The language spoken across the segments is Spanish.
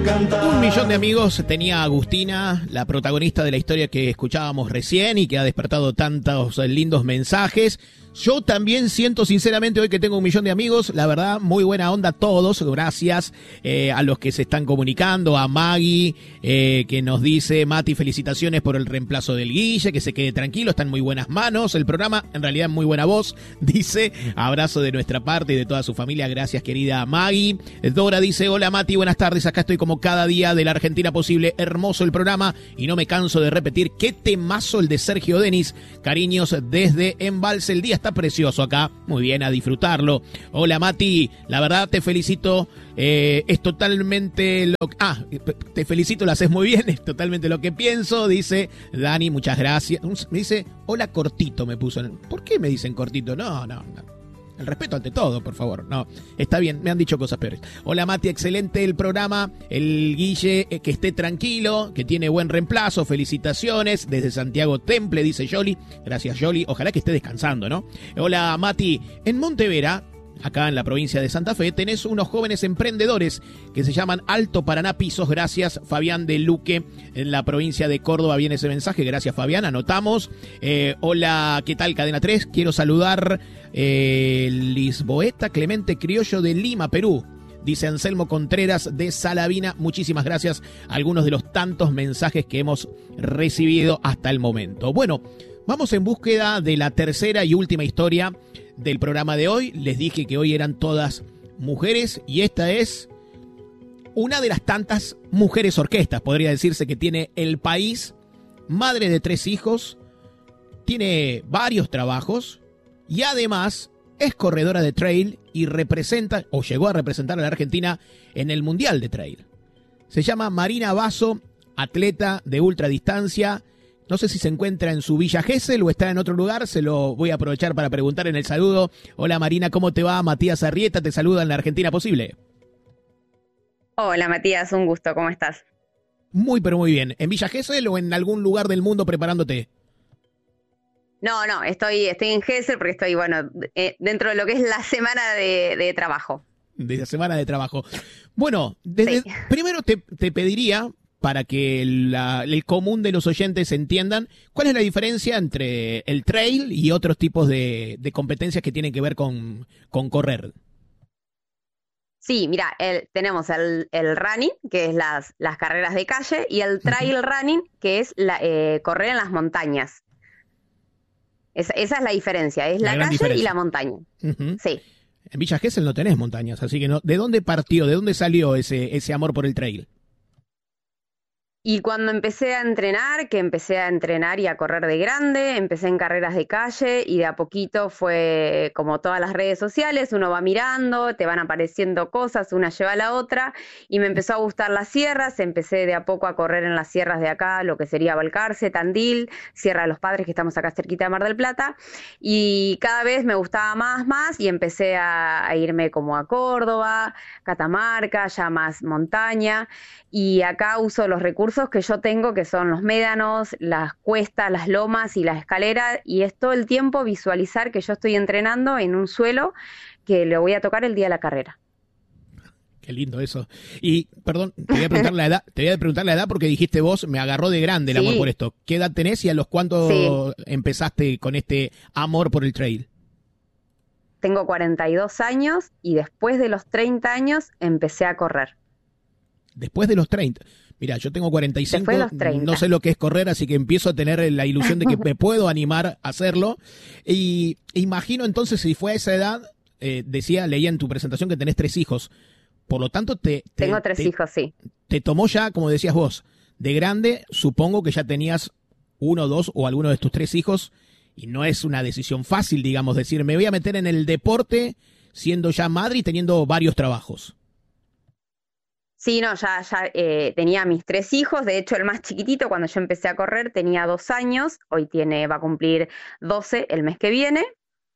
Un millón de amigos tenía Agustina, la protagonista de la historia que escuchábamos recién y que ha despertado tantos lindos mensajes. Yo también siento sinceramente hoy que tengo un millón de amigos, la verdad, muy buena onda a todos, gracias a los que se están comunicando, a Maggie, que nos dice, Mati, felicitaciones por el reemplazo del Guille, que se quede tranquilo, está en muy buenas manos, el programa en realidad en muy buena voz, dice, abrazo de nuestra parte y de toda su familia, gracias querida Maggie. Dora dice, hola Mati, buenas tardes, acá estoy como cada día de la Argentina posible, hermoso el programa y no me canso de repetir, qué temazo el de Sergio Denis, cariños desde Embalse, el día está precioso acá, muy bien, a disfrutarlo. Hola Mati, la verdad te felicito, es totalmente lo que... te felicito, lo haces muy bien, es totalmente lo que pienso, dice Dani, muchas gracias. Me dice, hola cortito me puso. ¿Por qué me dicen cortito? No. El respeto ante todo, por favor. No, está bien, me han dicho cosas peores. Hola Mati, excelente el programa. El Guille, que esté tranquilo, que tiene buen reemplazo. Felicitaciones. Desde Santiago Temple, dice Yoli. Gracias, Yoli. Ojalá que esté descansando, ¿no? Hola Mati. En Montevera, acá en la provincia de Santa Fe, tenés unos jóvenes emprendedores que se llaman Alto Paraná Pisos. Gracias, Fabián de Luque, en la provincia de Córdoba viene ese mensaje. Gracias, Fabián, anotamos. Hola, ¿qué tal, Cadena 3? Quiero saludar Lisboeta Clemente Criollo de Lima, Perú. Dice Anselmo Contreras de Salavina. Muchísimas gracias a algunos de los tantos mensajes que hemos recibido hasta el momento. Bueno, vamos en búsqueda de la tercera y última historia del programa de hoy. Les dije que hoy eran todas mujeres y esta es una de las tantas mujeres orquestas, podría decirse, que tiene el país. Madre de 3 hijos, tiene varios trabajos y además es corredora de trail y representa, o llegó a representar a la Argentina en el Mundial de Trail. Se llama Marina Basso, atleta de ultradistancia. No sé si se encuentra en su Villa Gesell o está en otro lugar, se lo voy a aprovechar para preguntar en el saludo. Hola Marina, ¿cómo te va? Matías Arrieta te saluda en la Argentina Posible. Hola Matías, un gusto, ¿cómo estás? Muy pero muy bien. ¿En Villa Gesell o en algún lugar del mundo preparándote? No, estoy en Gesell porque estoy, dentro de lo que es la semana de trabajo. De la semana de trabajo. Bueno, Sí. primero te pediría, para que el común de los oyentes entiendan, ¿cuál es la diferencia entre el trail y otros tipos de competencias que tienen que ver con correr? Sí, mira, tenemos el running, que es las carreras de calle, y el trail running, que es correr en las montañas. Esa es la diferencia, es la calle diferencia. Y la montaña. Uh-huh. Sí. En Villa Gesell no tenés montañas, así que no. ¿De dónde partió, de dónde salió ese amor por el trail? Y cuando empecé a entrenar y a correr de grande, empecé en carreras de calle y de a poquito fue como todas las redes sociales, uno va mirando, te van apareciendo cosas, una lleva a la otra y me empezó a gustar las sierras, empecé de a poco a correr en las sierras de acá, lo que sería Balcarce, Tandil, Sierra de los Padres, que estamos acá cerquita de Mar del Plata, y cada vez me gustaba más y empecé a irme como a Córdoba, Catamarca, ya más montaña, y acá uso los recursos que yo tengo, que son los médanos, las cuestas, las lomas y las escaleras, y es todo el tiempo visualizar que yo estoy entrenando en un suelo que le voy a tocar el día de la carrera. Qué lindo eso. Y, perdón, te voy a preguntar la edad porque dijiste vos, me agarró de grande el amor por esto. ¿Qué edad tenés y a los cuántos empezaste con este amor por el trail? Tengo 42 años y después de los 30 años empecé a correr. Después de los 30. Mira, yo tengo 45, no sé lo que es correr, así que empiezo a tener la ilusión de que me puedo animar a hacerlo. Y imagino entonces, si fue a esa edad, leía en tu presentación que tenés 3 hijos. Por lo tanto, tengo 3 hijos, sí. Te tomó ya, como decías vos, de grande, supongo que ya tenías 1, 2 o alguno de tus 3 hijos, y no es una decisión fácil, digamos, decir, me voy a meter en el deporte siendo ya madre y teniendo varios trabajos. Sí, no, ya tenía mis 3 hijos, de hecho el más chiquitito cuando yo empecé a correr tenía 2 años, hoy va a cumplir 12 el mes que viene,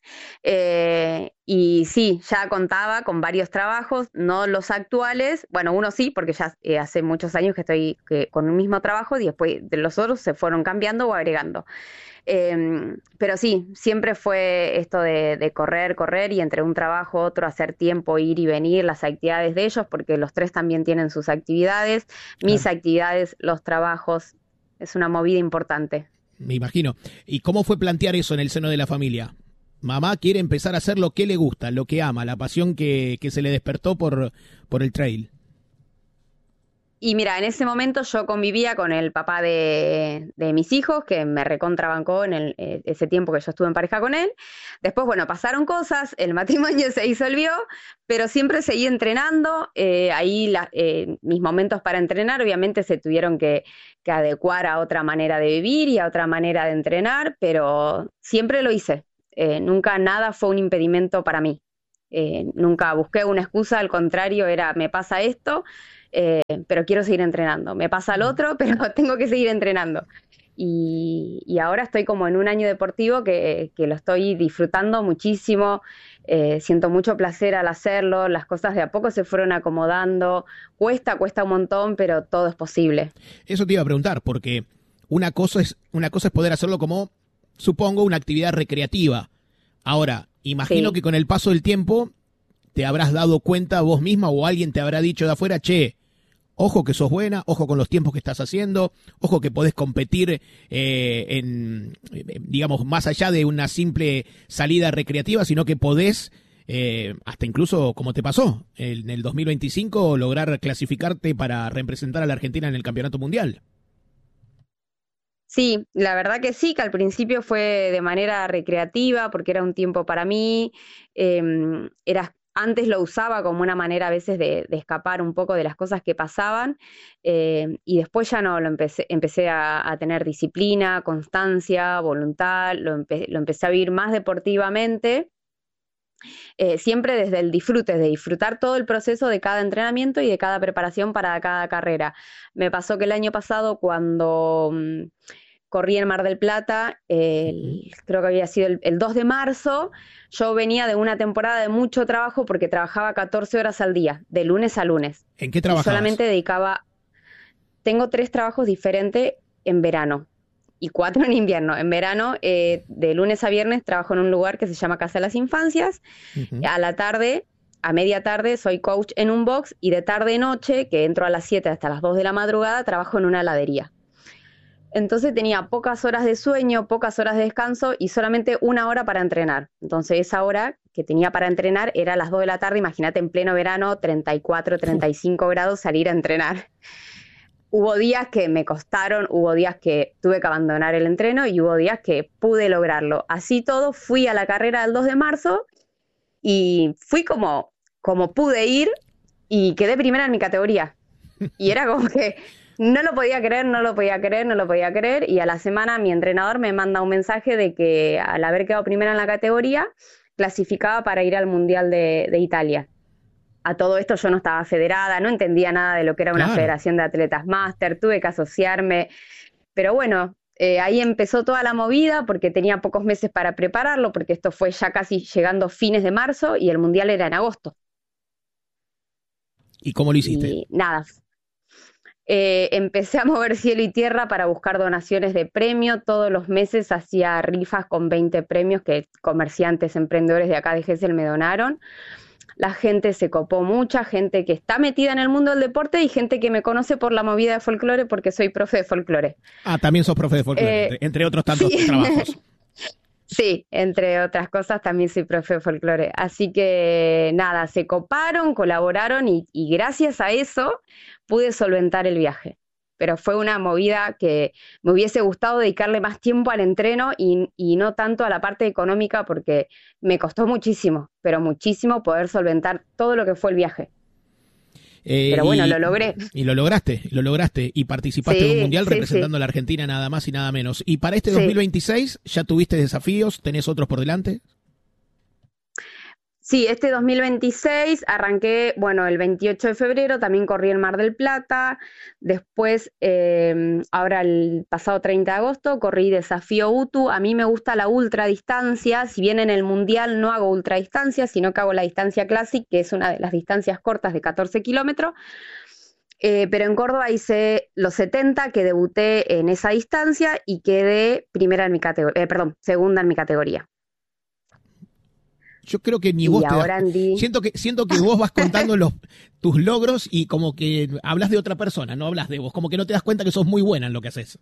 Y sí, ya contaba con varios trabajos, no los actuales, bueno, uno sí, porque ya hace muchos años que estoy con un mismo trabajo y después de los otros se fueron cambiando o agregando. Pero sí, siempre fue esto de correr, correr y entre un trabajo, otro, hacer tiempo, ir y venir, las actividades de ellos, porque los tres también tienen sus actividades, mis Claro. actividades, los trabajos, es una movida importante. Me imagino. ¿Y cómo fue plantear eso en el seno de la familia? Mamá quiere empezar a hacer lo que le gusta, lo que ama, la pasión que se le despertó por el trail. Y mira, en ese momento yo convivía con el papá de mis hijos, que me recontrabancó en ese tiempo que yo estuve en pareja con él. Después, bueno, pasaron cosas, el matrimonio se disolvió, pero siempre seguí entrenando. Ahí mis momentos para entrenar obviamente se tuvieron que adecuar a otra manera de vivir y a otra manera de entrenar, pero siempre lo hice. Nunca nada fue un impedimento para mí. Nunca busqué una excusa, al contrario, era me pasa esto, pero quiero seguir entrenando. Me pasa el otro, pero tengo que seguir entrenando. Y ahora estoy como en un año deportivo que lo estoy disfrutando muchísimo, siento mucho placer al hacerlo, las cosas de a poco se fueron acomodando, cuesta un montón, pero todo es posible. Eso te iba a preguntar, porque una cosa es poder hacerlo como, supongo, una actividad recreativa. Ahora, imagino Sí. que con el paso del tiempo te habrás dado cuenta vos misma o alguien te habrá dicho de afuera, che, ojo que sos buena, ojo con los tiempos que estás haciendo, ojo que podés competir digamos, más allá de una simple salida recreativa, sino que podés, hasta incluso, como te pasó, en el 2025, lograr clasificarte para representar a la Argentina en el Campeonato Mundial. Sí, la verdad que sí, que al principio fue de manera recreativa porque era un tiempo para mí, antes lo usaba como una manera a veces de escapar un poco de las cosas que pasaban, y después ya no, empecé a tener disciplina, constancia, voluntad, lo empecé a vivir más deportivamente, siempre desde el disfrute, de disfrutar todo el proceso de cada entrenamiento y de cada preparación para cada carrera. Me pasó que el año pasado cuando corrí en Mar del Plata, Ujú. creo que había sido el 2 de marzo, yo venía de una temporada de mucho trabajo porque trabajaba 14 horas al día, de lunes a lunes, ¿En qué y trabajabas? solamente tengo 3 trabajos diferentes en verano y 4 en invierno. En verano, de lunes a viernes, trabajo en un lugar que se llama Casa de las Infancias. Ujú. A la tarde, a media tarde, soy coach en un box y de tarde-noche, que entro a las 7 hasta las 2 de la madrugada, trabajo en una heladería. Entonces tenía pocas horas de sueño, pocas horas de descanso y solamente una hora para entrenar. Entonces esa hora que tenía para entrenar era a las 2 de la tarde, imagínate en pleno verano, 34, Uf. 35 grados, salir a entrenar. Hubo días que me costaron, hubo días que tuve que abandonar el entreno y hubo días que pude lograrlo. Así todo, fui a la carrera del 2 de marzo y fui como pude ir y quedé primera en mi categoría. Y era como que no lo podía creer, no lo podía creer, no lo podía creer. Y a la semana mi entrenador me manda un mensaje de que al haber quedado primera en la categoría, clasificaba para ir al Mundial de Italia. A todo esto yo no estaba federada, no entendía nada de lo que era una Claro. federación de atletas máster, tuve que asociarme, pero bueno, ahí empezó toda la movida porque tenía pocos meses para prepararlo, porque esto fue ya casi llegando fines de marzo y el mundial era en agosto. ¿Y cómo lo hiciste? Y nada, empecé a mover cielo y tierra para buscar donaciones de premio. Todos los meses hacía rifas con 20 premios que comerciantes, emprendedores de acá de Gesell me donaron. La gente se copó, mucha gente que está metida en el mundo del deporte y gente que me conoce por la movida de folclore porque soy profe de folclore. Ah, también sos profe de folclore, Eh, entre otros tantos sí, trabajos. sí, entre otras cosas también soy profe de folclore. Así que nada, se coparon, colaboraron y gracias a eso pude solventar el viaje. Pero fue una movida que me hubiese gustado dedicarle más tiempo al entreno y no tanto a la parte económica porque me costó muchísimo, pero muchísimo poder solventar todo lo que fue el viaje. Eh, Pero bueno, y, lo logré. y lo lograste, lo lograste. Y participaste en un Sí, mundial sí, sí, representando a la Argentina nada más y nada menos. ¿Y para este sí. 2026 ya tuviste desafíos? ¿Tenés otros por delante? Sí, este 2026 arranqué, bueno, el 28 de febrero también corrí el Mar del Plata, después, ahora el pasado 30 de agosto, corrí Desafío UTU. A mí me gusta la ultradistancia, si bien en el Mundial no hago ultradistancia, sino que hago la distancia Classic, que es una de las distancias cortas de 14 kilómetros. Pero en Córdoba hice los 70, que debuté en esa distancia y quedé primera en mi categoría, segunda en mi categoría. Yo creo que ni Y vos ahora Andy, siento que vos vas contando tus logros y como que hablas de otra persona, no hablas de vos, como que no te das cuenta que sos muy buena en lo que haces.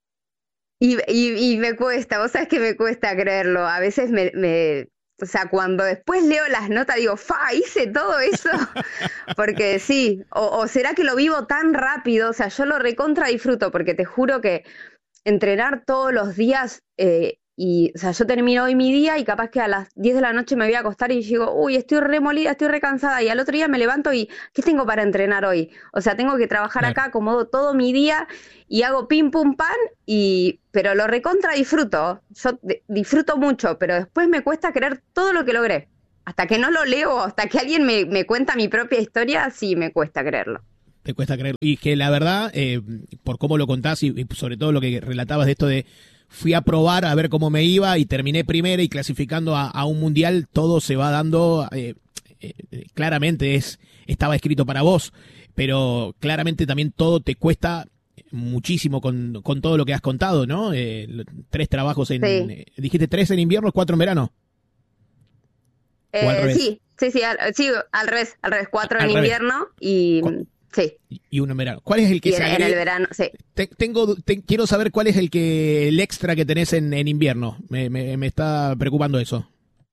y me cuesta, vos sabés que me cuesta creerlo. A veces o sea, cuando después leo las notas digo, ¡fa! Hice todo eso. Porque sí, o será que lo vivo tan rápido, o sea, yo lo recontra disfruto, porque te juro que entrenar todos los días, o sea, yo termino hoy mi día y capaz que a las 10 de la noche me voy a acostar y digo, uy, estoy remolida, estoy recansada, y al otro día me levanto y, ¿qué tengo para entrenar hoy? O sea, tengo que trabajar Claro. acá, acomodo todo mi día y hago pim pum pan, pero lo recontra disfruto, yo disfruto mucho, pero después me cuesta creer todo lo que logré. Hasta que no lo leo, hasta que alguien me cuenta mi propia historia, sí me cuesta creerlo. Te cuesta creer. Y que la verdad, por cómo lo contás y sobre todo lo que relatabas de esto de fui a probar a ver cómo me iba y terminé primera y clasificando a un mundial, todo se va dando, claramente estaba escrito para vos, pero claramente también todo te cuesta muchísimo con todo lo que has contado, ¿no? 3 trabajos Sí. dijiste 3 en invierno, 4 en verano, o al revés. Sí, al revés, 4 en Al revés. invierno y Cu- sí, Y uno en verano. ¿Cuál es el que y se en el agrega? verano, sí. Quiero saber cuál es el extra que tenés en invierno. Me está preocupando eso.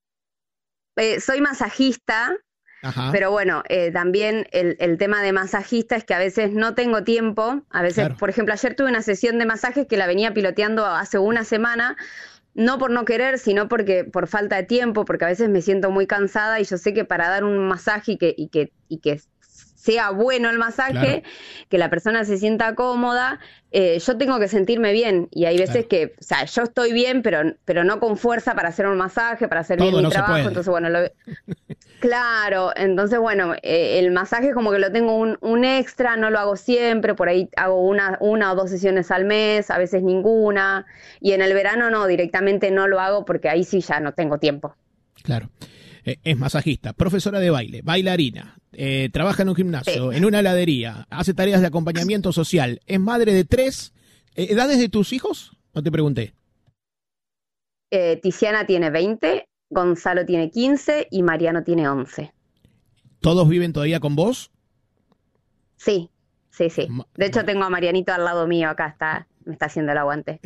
Soy masajista, Ajá, pero bueno, también el tema de masajista es que a veces no tengo tiempo. A veces, claro. por ejemplo, ayer tuve una sesión de masajes que la venía piloteando hace una semana, no por no querer, sino porque por falta de tiempo, porque a veces me siento muy cansada y yo sé que para dar un masaje y que sea bueno el Claro, masaje, que la persona se sienta cómoda, yo tengo que sentirme bien. Y hay veces claro. que, o sea, yo estoy bien, pero no con fuerza para hacer un masaje, para hacer bien Todo mi no se trabajo. puede. Entonces, bueno, claro, entonces bueno, el masaje como que lo tengo un extra, no lo hago siempre, por ahí hago una o dos sesiones al mes, a veces ninguna, y en el verano no, directamente no lo hago porque ahí sí ya no tengo tiempo. Claro. Es masajista, profesora de baile, bailarina, trabaja en un Sí. gimnasio, en una heladería, hace tareas de acompañamiento social, es madre de 3. ¿Edades de tus hijos? No te pregunté. Tiziana tiene 20, Gonzalo tiene 15 y Mariano tiene 11. ¿Todos viven todavía con vos? Sí, sí, sí. De hecho Bueno, tengo a Marianito al lado mío, me está haciendo el aguante.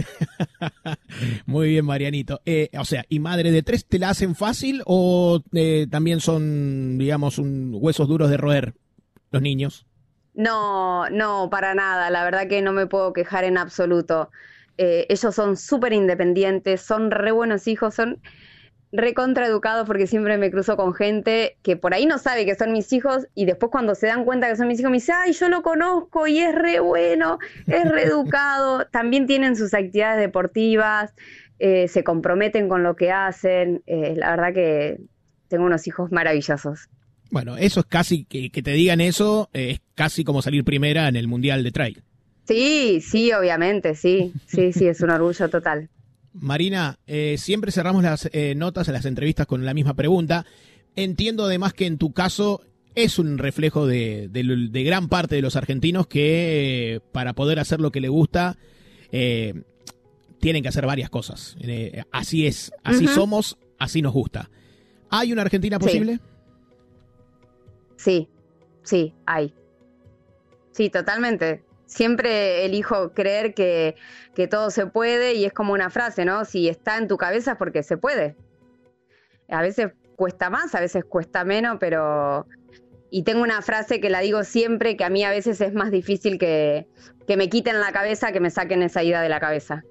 muy bien, Marianito. O sea, ¿y madre de 3 te la hacen fácil o también son, digamos, huesos duros de roer los niños? No, no, para nada. La verdad que no me puedo quejar en absoluto. Ellos son súper independientes, son re buenos hijos, son re contraeducados porque siempre me cruzo con gente que por ahí no sabe que son mis hijos y después cuando se dan cuenta que son mis hijos me dice, ay, yo lo conozco y es re bueno, es re educado. También tienen sus actividades deportivas, se comprometen con lo que hacen. La verdad que tengo unos hijos maravillosos. Bueno, eso es casi, que te digan eso, es casi como salir primera en el Mundial de Trail. Sí, sí, obviamente, sí, sí, sí, es un orgullo total. Marina, siempre cerramos las notas, las entrevistas con la misma pregunta. Entiendo además que en tu caso es un reflejo de gran parte de los argentinos que para poder hacer lo que le gusta tienen que hacer varias cosas. Así es, así Ujú. somos, así nos gusta. ¿Hay una Argentina Sí, posible? sí, sí, hay. Sí, totalmente. Siempre elijo creer que todo se puede y es como una frase, ¿no? Si está en tu cabeza es porque se puede. A veces cuesta más, a veces cuesta menos, pero... Y tengo una frase que la digo siempre, que a mí a veces es más difícil que me quiten la cabeza, que me saquen esa idea de la cabeza.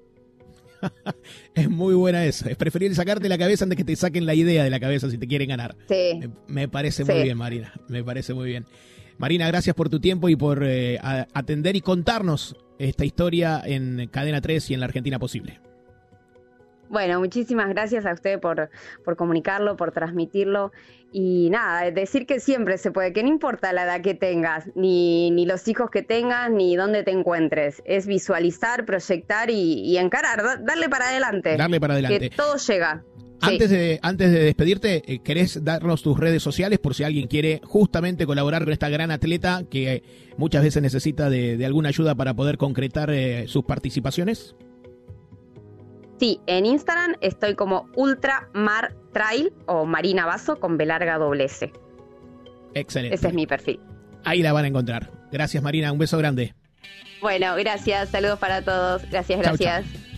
Es muy buena esa. Es preferible sacarte la cabeza antes que te saquen la idea de la cabeza si te quieren ganar. Sí, Me parece muy sí. bien, Marina. Me parece muy bien. Marina, gracias por tu tiempo y por atender y contarnos esta historia en Cadena 3 y en la Argentina Posible. Bueno, muchísimas gracias a usted por comunicarlo, por transmitirlo. Y nada, decir que siempre se puede, que no importa la edad que tengas, ni los hijos que tengas, ni dónde te encuentres. Es visualizar, proyectar y encarar, darle para adelante. Darle para adelante. Que todo llega. Antes de despedirte, ¿querés darnos tus redes sociales por si alguien quiere justamente colaborar con esta gran atleta que muchas veces necesita de alguna ayuda para poder concretar sus participaciones? Sí, en Instagram estoy como Ultramar Trail o Marina Basso con B larga doble S. Excelente. Ese es mi perfil. Ahí la van a encontrar. Gracias, Marina. Un beso grande. Bueno, gracias. Saludos para todos. Gracias. Chau, chau.